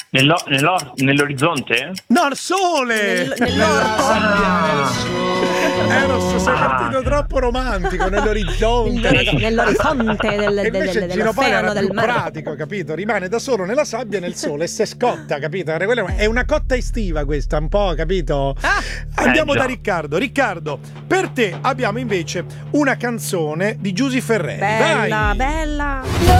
Nell'orizzonte? No, al sole! Nell'orto. Eros, sei partito troppo romantico nell'orizzonte. Nell'orizzonte E invece Gino Paoli dell'oceano, era del più mare. pratico, capito? Rimane da solo nella sabbia e nel sole e se scotta, capito? È una cotta estiva questa, un po', capito? Andiamo già. da Riccardo. Riccardo, per te abbiamo invece una canzone di Giusy Ferreri. Bella, Vai! bella.